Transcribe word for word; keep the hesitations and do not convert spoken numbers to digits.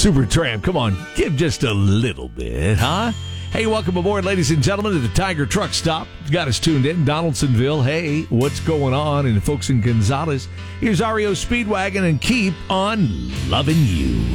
Supertramp, come on, give just a little bit, huh? Hey, welcome aboard, ladies and gentlemen, to the Tiger Truck Stop. Got us tuned in, Donaldsonville. Hey, what's going on? And folks in Gonzales, here's R E O Speedwagon, and keep on loving you.